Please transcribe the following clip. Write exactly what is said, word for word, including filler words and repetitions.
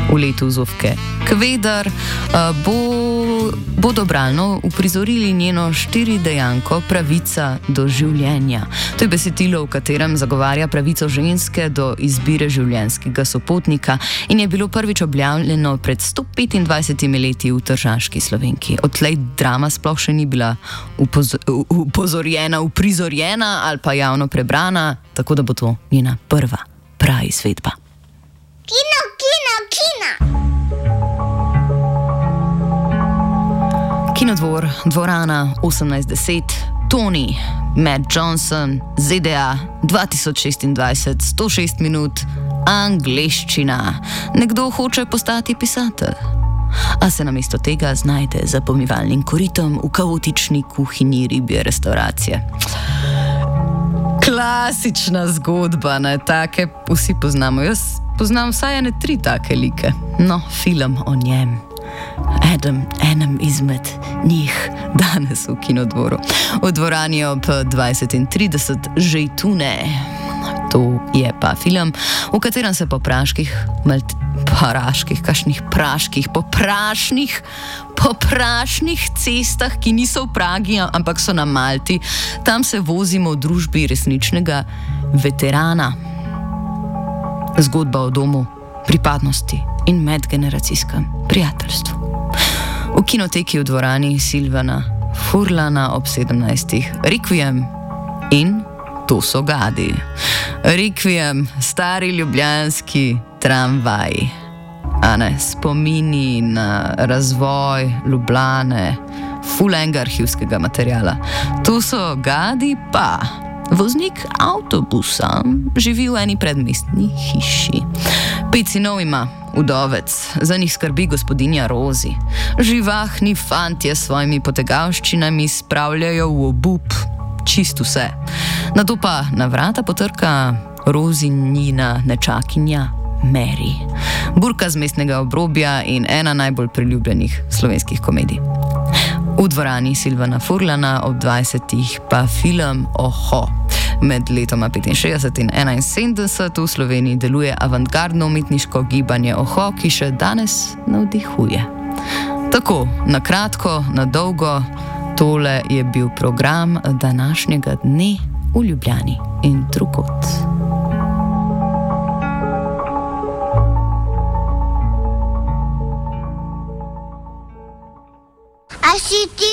V letu Zofke Kvedar bo, bodo bralno uprizorili njeno štiridejanko Pravica do življenja. To je besedilo, v katerem zagovarja pravico ženske do izbire življenjskega sopotnika in je bilo prvič objavljeno pred sto petindvajsetimi leti v Tržaški Slovenki. Odtlej drama sploh še ni bila upoz upozorjena, uprizorjena ali pa javno prebrana, tako da bo to njena prva praizvedba. Kino, kino, kino! Kinodvor, dvorana osemnajst deset, Tony, Matt Johnson, Z D A, dva tisoč šestindvajset, sto šest minut, angleščina. Nekdo hoče postati pisatelj, a se namesto tega znajde za pomivalnim koritom v kaotični kuhinji ribje restauracije. Klasična zgodba, ne, take vsi poznamo. Jaz poznam vsaj ene tri take like. No, film o njem. Adam, enem izmed njih danes v Kinodvoru. V dvorani ob dvajset in trideset že tu ne. To je pa film, v katerem se po praških, malt, praških, kašnih praških, po prašnih, po prašnih cestah, ki niso v Pragi, ampak so na Malti, tam se vozimo v družbi resničnega veterana. Zgodba o domu, pripadnosti in medgeneracijskem prijateljstvu. V kinoteki v dvorani Silvana Furlana ob sedemnajstih Requiem in To so gadi. Requiem, stari ljubljanski tramvaj. A ne, spomini na razvoj Ljubljane, ful enega arhivskega materiala. To so gadi pa. Voznik avtobusa živi v eni predmestni hiši. Pet sinov ima, udovec, za njih skrbi gospodinja Rozi. Živahni fantje s svojimi potegavščinami spravljajo v obup čist vse. Nato pa na vrata potrka Rozinjina nečakinja Mary. Burka z mestnega obrobja in ena najbolj priljubljenih slovenskih komedij. V dvorani Silvana Furlana ob dvajsetih pa film Oho. Med letoma petinšestdeset in enainsedemdeset v Sloveniji deluje avantgardno umetniško gibanje Oho, ki še danes navdihuje. Tako, na kratko, na dolgo, tole je bil program današnjega dne v Ljubljani in drugod. A si ti